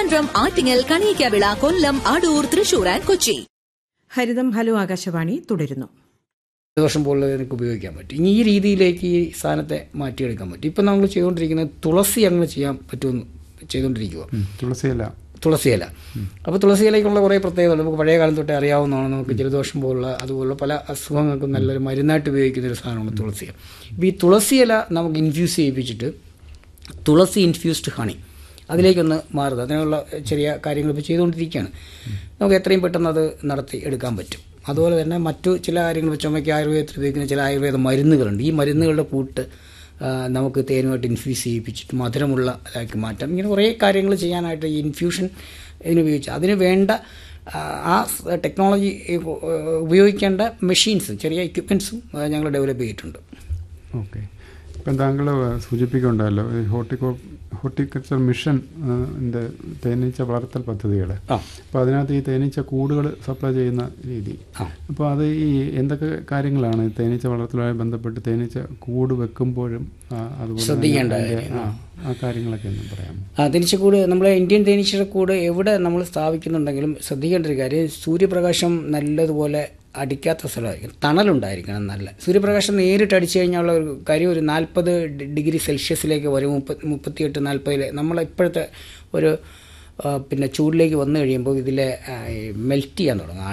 Trivandrum, Attingal, Kaliyakkavilai, Kollam, Adoor, Thrissur and Kochi. Haritham hello Akashvani തുടരുന്നു. വർഷം പോലുള്ള എനിക്ക് ഉപയോഗിക്കാൻ പറ്റും. ഇനി ഈ രീതിയിലേക്ക് ഈ സാധനത്തെ മാറ്റിയെടുക്കാൻ പറ്റും. ഇപ്പം നമ്മൾ ചെയ്തുകൊണ്ടിരിക്കുന്നത് തുളസി അങ്ങനെ ചെയ്യാൻ പറ്റുമെന്ന് ചെയ്തുകൊണ്ടിരിക്കുക. തുളസിയില. അപ്പോൾ തുളസിയിലേക്കുള്ള കുറേ പ്രത്യേകത നമുക്ക് പഴയ കാലം തൊട്ടേ അറിയാവുന്നതാണ്. നമുക്ക് ജലദോഷം പോലുള്ള അതുപോലുള്ള പല അസുഖങ്ങൾക്കും നല്ലൊരു മരുന്നായിട്ട് ഉപയോഗിക്കുന്ന ഒരു സാധനമാണ് തുളസി. അപ്പോൾ ഈ തുളസിയില നമുക്ക് ഇൻഫ്യൂസ് ചെയ്യിപ്പിച്ചിട്ട് തുളസി ഇൻഫ്യൂസ്ഡ് ഹണി അതിലേക്കൊന്ന് മാറുക. അതിനുള്ള ചെറിയ കാര്യങ്ങൾ ഇപ്പോൾ ചെയ്തുകൊണ്ടിരിക്കുകയാണ്. നമുക്ക് എത്രയും പെട്ടെന്ന് അത് നടത്തി എടുക്കാൻ പറ്റും. അതുപോലെ തന്നെ മറ്റു ചില കാര്യങ്ങൾ ചുമയ്ക്ക് ആയുർവേദത്തിൽ ഉപയോഗിക്കുന്ന ചില ആയുർവേദ മരുന്നുകളുണ്ട്. ഈ മരുന്നുകളുടെ കൂട്ട് നമുക്ക് തേനുമായിട്ട് ഇൻഫ്യൂസ് ചെയ്യിപ്പിച്ചിട്ട് മധുരമുള്ള ഇതാക്കി മാറ്റാം. ഇങ്ങനെ കുറേ കാര്യങ്ങൾ ചെയ്യാനായിട്ട് ഈ ഇൻഫ്യൂഷൻ ഇതിനുപയോഗിച്ച് അതിന് വേണ്ട ആ ടെക്നോളജി ഉപയോഗിക്കേണ്ട മെഷീൻസ്, ചെറിയ എക്യുപ്മെൻറ്റ്സും ഞങ്ങൾ ഡെവലപ്പ് ചെയ്തിട്ടുണ്ട്. ഓക്കെ. ഇപ്പം താങ്കൾ സൂചിപ്പിക്കുന്നുണ്ടല്ലോ ഹോർട്ടിക്കൾച്ചർ മിഷൻ തേനീച്ച വളർത്തൽ പദ്ധതികൾ. അപ്പോൾ അതിനകത്ത് ഈ തേനീച്ച കൂടുകൾ സപ്ലൈ ചെയ്യുന്ന രീതി, അപ്പോൾ അത് ഈ എന്തൊക്കെ കാര്യങ്ങളാണ് തേനീച്ച വളർത്തലുമായി ബന്ധപ്പെട്ട് തേനീച്ച കൂട് വെക്കുമ്പോഴും അതുപോലെ ശ്രദ്ധിക്കേണ്ട ആ കാര്യങ്ങളൊക്കെ ഒന്ന് പറയാം. തേനീച്ചക്കൂട്, നമ്മുടെ ഇന്ത്യൻ തേനീച്ചയുടെ കൂട് എവിടെ നമ്മൾ സ്ഥാപിക്കുന്നുണ്ടെങ്കിലും ശ്രദ്ധിക്കേണ്ട ഒരു കാര്യം, സൂര്യപ്രകാശം നല്ലതുപോലെ അടിക്കാത്ത സ്ഥലമായിരിക്കും, തണലുണ്ടായിരിക്കണം. നല്ല സൂര്യപ്രകാശം നേരിട്ട് അടിച്ചു കഴിഞ്ഞുള്ള ഒരു കാര്യം ഒരു 40 ഡിഗ്രി സെൽഷ്യസിലേക്ക് വരും, 38-40 നമ്മളിപ്പോഴത്തെ ഒരു പിന്നെ ചൂടിലേക്ക് വന്നു കഴിയുമ്പോൾ ഇതിലെ മെൽറ്റ് ചെയ്യാൻ തുടങ്ങും.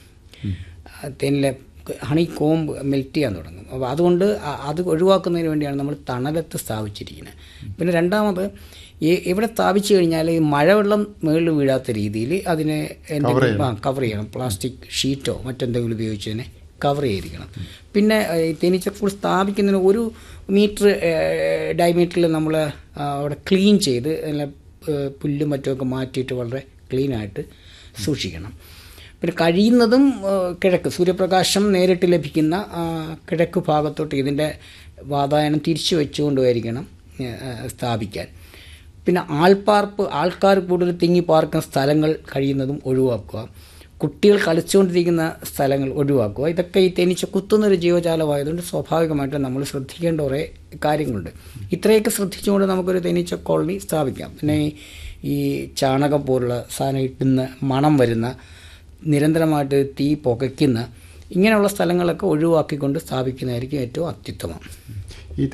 തേനിലെ ഹണി കോമ്പ് മെൽറ്റ് ചെയ്യാൻ തുടങ്ങും. അപ്പോൾ അതുകൊണ്ട് അത് ഒഴിവാക്കുന്നതിന് വേണ്ടിയാണ് നമ്മൾ തണലത്ത് സ്ഥാപിച്ചിരിക്കുന്നത്. പിന്നെ രണ്ടാമത് ഇവിടെ സ്ഥാപിച്ചു കഴിഞ്ഞാൽ ഈ മഴവെള്ളം മുകളിൽ വീഴാത്ത രീതിയിൽ അതിനെ എന്തെങ്കിലും കവർ ചെയ്യണം. പ്ലാസ്റ്റിക് ഷീറ്റോ മറ്റെന്തെങ്കിലും ഉപയോഗിച്ച് തന്നെ കവർ ചെയ്തിരിക്കണം. പിന്നെ തേനീച്ചക്കൂട് സ്ഥാപിക്കുന്നതിന് 1 മീറ്റർ ഡയമീറ്ററിൽ നമ്മൾ അവിടെ ക്ലീൻ ചെയ്ത് നല്ല പുല്ലും മറ്റുമൊക്കെ മാറ്റിയിട്ട് വളരെ ക്ലീനായിട്ട് സൂക്ഷിക്കണം. പിന്നെ കഴിയുന്നതും സൂര്യപ്രകാശം നേരിട്ട് ലഭിക്കുന്ന കിഴക്ക് ഭാഗത്തോട്ട് ഇതിൻ്റെ വാതായനം തിരിച്ചു വെച്ചുകൊണ്ടുമായിരിക്കണം സ്ഥാപിക്കാൻ. പിന്നെ ആൾക്കാർ കൂടുതൽ തിങ്ങി പാർക്കുന്ന സ്ഥലങ്ങൾ കഴിയുന്നതും ഒഴിവാക്കുക. കുട്ടികൾ കളിച്ചുകൊണ്ടിരിക്കുന്ന സ്ഥലങ്ങൾ ഒഴിവാക്കുക. ഇതൊക്കെ ഈ തേനീച്ച കുത്തുന്നൊരു ജീവജാലമായതുകൊണ്ട് സ്വാഭാവികമായിട്ടും നമ്മൾ ശ്രദ്ധിക്കേണ്ട കുറേ കാര്യങ്ങളുണ്ട്. ഇത്രയൊക്കെ ശ്രദ്ധിച്ചുകൊണ്ട് നമുക്കൊരു തേനീച്ച കോളനി സ്ഥാപിക്കാം. പിന്നെ ഈ ചാണകം പോലുള്ള സാധനം ഇട്ടുന്ന മണം വരുന്ന, നിരന്തരമായിട്ട് തീ പുകയ്ക്കുന്ന ഇങ്ങനെയുള്ള സ്ഥലങ്ങളൊക്കെ ഒഴിവാക്കിക്കൊണ്ട് സ്ഥാപിക്കുന്നതായിരിക്കും ഏറ്റവും അത്യുത്തമം. ഈ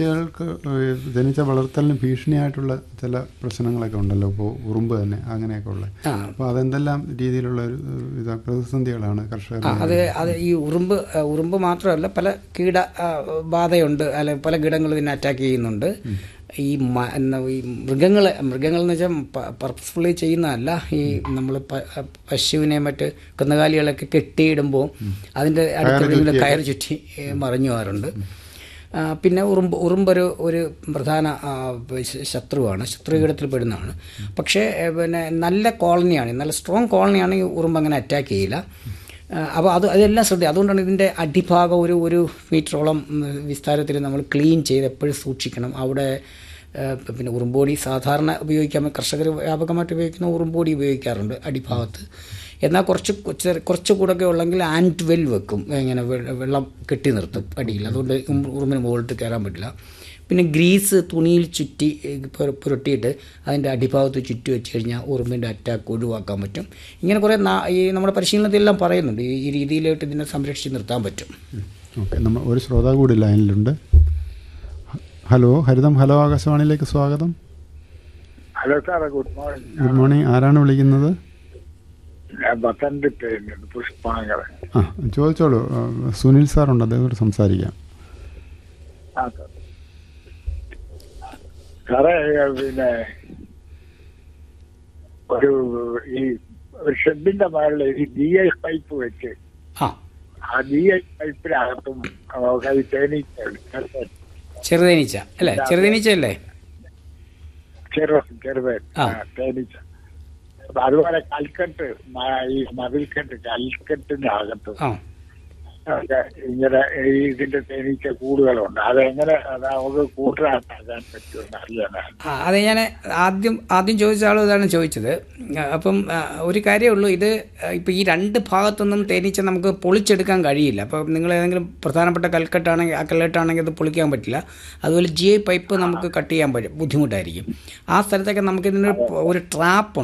തേനീച്ച വളർത്തലിന് ഭീഷണിയായിട്ടുള്ള ചില പ്രശ്നങ്ങളൊക്കെ ഉണ്ടല്ലോ, ഇപ്പോൾ ഉറുമ്പ് തന്നെ അങ്ങനെയൊക്കെ ഉള്ളത്. അപ്പോൾ അതെന്തെല്ലാം രീതിയിലുള്ള ഒരു പ്രതിസന്ധികളാണ് കർഷകർ? അത് ഈ ഉറുമ്പ് മാത്രമല്ല, പല ബാധയുണ്ട്, അല്ലെ പല കീടങ്ങൾ ഇതിനെ അറ്റാക്ക് ചെയ്യുന്നുണ്ട്. ഈ മൃഗങ്ങളെന്ന് വെച്ചാൽ പർപ്പസ്ഫുള്ളി ചെയ്യുന്നതല്ല. ഈ നമ്മൾ പശുവിനെ മറ്റ് കന്നുകാലികളൊക്കെ കെട്ടിയിടുമ്പോൾ അതിൻ്റെ അടുത്ത് കയർ ചുറ്റി മറിഞ്ഞു പോകാറുണ്ട്. പിന്നെ ഉറുമ്പൊരു പ്രധാന ശത്രുവാണ്, ശത്രുകീടത്തിൽ പെടുന്നതാണ്. പക്ഷേ പിന്നെ നല്ല കോളനിയാണ്, നല്ല സ്ട്രോങ് കോളനിയാണ്, ഈ ഉറുമ്പ് അങ്ങനെ അറ്റാക്ക് ചെയ്യില്ല. അപ്പോൾ അതെല്ലാം ശ്രദ്ധിക്കുക. അതുകൊണ്ടാണ് ഇതിൻ്റെ അടിഭാഗം ഒരു മീറ്ററോളം വിസ്താരത്തിൽ നമ്മൾ ക്ലീൻ ചെയ്ത് എപ്പോഴും സൂക്ഷിക്കണം. അവിടെ പിന്നെ ഉറുമ്പൊടി സാധാരണ ഉപയോഗിക്കാൻ കർഷകർ വ്യാപകമായിട്ട് ഉപയോഗിക്കുന്ന ഉറുമ്പൊടി ഉപയോഗിക്കാറുണ്ട് അടിഭാഗത്ത്. എന്നാൽ കുറച്ച് കൂടൊക്കെ ഉള്ളെങ്കിൽ ആൻഡ് വെൽ വെക്കും, ഇങ്ങനെ വെള്ളം കെട്ടി നിർത്തും അടിയിൽ. അതുകൊണ്ട് ഉറുമ്പിന് മുകളിൽ കയറാൻ പറ്റില്ല. പിന്നെ ഗ്രീസ് തുണിയിൽ ചുറ്റി പുരട്ടിയിട്ട് അതിൻ്റെ അടിഭാഗത്ത് ചുറ്റി വെച്ച് കഴിഞ്ഞാൽ ഉറുമ്പിൻ്റെ അറ്റാക്ക് ഒഴിവാക്കാൻ പറ്റും. ഇങ്ങനെ കുറേ ഈ നമ്മുടെ പരിശീലനത്തിലെല്ലാം പറയുന്നുണ്ട് ഈ രീതിയിലായിട്ട് ഇതിനെ സംരക്ഷിച്ച് നിർത്താൻ പറ്റും. ഓക്കെ, നമ്മൾ ഒരു ശ്രോതാവ് കൂടി ലൈനിലുണ്ട്. ഹലോ, ഹരിതം ഹലോ ആകാശവാണിയിലേക്ക് സ്വാഗതം. ഹലോ സാറേ, ഗുഡ് മോർണിംഗ്. Good morning. ആരാണ് വിളിക്കുന്നത്? പുഷ്പാങ്കർ. ചോദിച്ചോളൂ. സുനിൽ സാറുണ്ട്, അദ്ദേഹത്തോട് സംസാരിക്കാം. സാറേ, പിന്നെ ഈ ഷെഡിന്റെ മേളിൽ ഈ DI പൈപ്പ് വെച്ച് ആ DI പൈപ്പിനകത്തും ചെറുതേനീച്ച അല്ലേ? ചെറുതേനീച്ച അല്ലേ? തേനീച്ച. അതുപോലെ കൽക്കെട്ട്, ഈ മതിൽക്കെട്ട്, കൽക്കെട്ടിന്റെ അകത്ത് ഇങ്ങനെ ഇതിന്റെ തേനീച്ച കൂടുകളുണ്ട്. അതെങ്ങനെ നമുക്ക് കൂട്ടാക്കാൻ പറ്റുമെന്ന് അറിയാനാണ്. അത് ഞാൻ ആദ്യം ചോദിച്ച ആളും ഇതാണ് ചോദിച്ചത്. അപ്പം ഒരു കാര്യമേ ഉള്ളൂ, ഇത് ഇപ്പം ഈ 2 ഭാഗത്തൊന്നും തേനീച്ച നമുക്ക് പൊളിച്ചെടുക്കാൻ കഴിയില്ല. അപ്പം നിങ്ങൾ ഏതെങ്കിലും പ്രധാനപ്പെട്ട കൽക്കെട്ടാണെങ്കിൽ ആ കൽക്കെട്ടാണെങ്കിൽ അത് പൊളിക്കാൻ പറ്റില്ല. അതുപോലെ GI പൈപ്പ് നമുക്ക് കട്ട് ചെയ്യാൻ ബുദ്ധിമുട്ടായിരിക്കും. ആ സ്ഥലത്തൊക്കെ നമുക്കിതിനൊരു ട്രാപ്പ്